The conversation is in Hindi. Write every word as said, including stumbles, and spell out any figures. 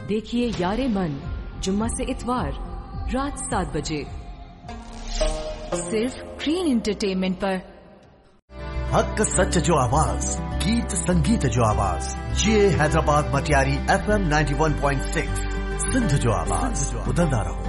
देखिए यारे मन जुम्मा से इतवार रात सात बजे सिर्फ ग्रीन एंटरटेनमेंट पर। हक सच जो आवाज, गीत संगीत जो आवाज, ये Hyderabad Matiari F M ninety one point six Sindh जो आवाज, बुलंदा रहो।